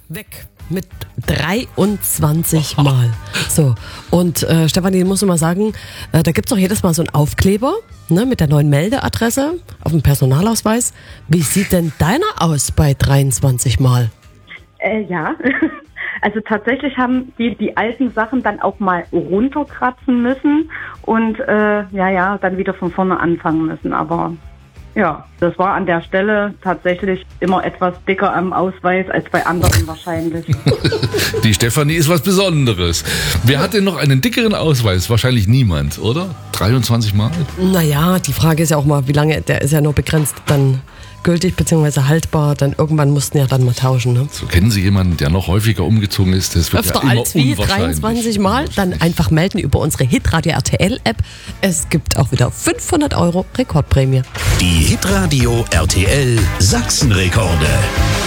Weg mit 23 Mal. So, und Stefanie, muss ich mal sagen, da gibt es doch jedes Mal so einen Aufkleber, ne, mit der neuen Meldeadresse auf dem Personalausweis. Wie sieht denn deiner aus bei 23 Mal? Ja, also tatsächlich haben die alten Sachen dann auch mal runterkratzen müssen und dann wieder von vorne anfangen müssen. Aber ja, das war an der Stelle tatsächlich immer etwas dicker am Ausweis als bei anderen wahrscheinlich. Die Stefanie ist was Besonderes. Wer hat denn noch einen dickeren Ausweis? Wahrscheinlich niemand, oder? 23 Mal? Naja, die Frage ist ja auch mal, wie lange, der ist ja nur begrenzt dann gültig bzw. haltbar, dann irgendwann mussten ja dann mal tauschen. Ne? So, kennen Sie jemanden, der noch häufiger umgezogen ist? Das wird öfter ja immer als wie 23 Mal, dann einfach melden über unsere Hitradio RTL App. Es gibt auch wieder 500 € Rekordprämie. Die Hitradio RTL Sachsenrekorde.